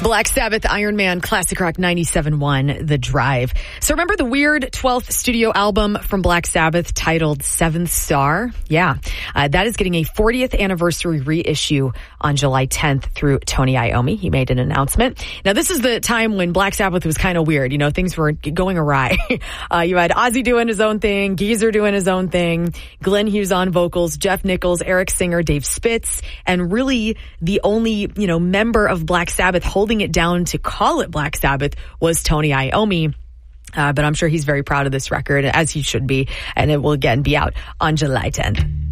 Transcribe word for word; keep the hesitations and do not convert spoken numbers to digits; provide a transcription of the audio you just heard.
Black Sabbath, Iron Man, Classic Rock ninety-seven point one, The Drive. So remember the weird twelfth studio album from Black Sabbath titled Seventh Star? Yeah, uh, that is getting a fortieth anniversary reissue on July tenth through Tony Iommi. He made an announcement. Now, this is the time when Black Sabbath was kind of weird. You know, things were going awry. uh, you had Ozzy doing his own thing, Geezer doing his own thing, Glenn Hughes on vocals, Jeff Nichols, Eric Singer, Dave Spitz, and really the only, you know, member of Black Sabbath holding it down to call it Black Sabbath was Tony Iommi. Uh, but I'm sure he's very proud of this record, as he should be, and it will again be out on July tenth.